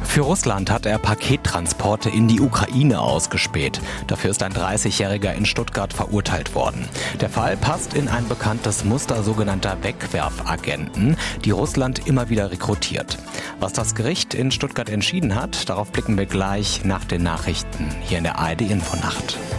Für Russland hat er Pakettransporte in die Ukraine ausgespäht. Dafür ist ein 30-Jähriger in Stuttgart verurteilt worden. Der Fall passt in ein bekanntes Muster sogenannter Wegwerfagenten, die Russland immer wieder rekrutiert. Was das Gericht in Stuttgart entschieden hat, darauf blicken wir gleich nach den Nachrichten hier in der ARD Infonacht.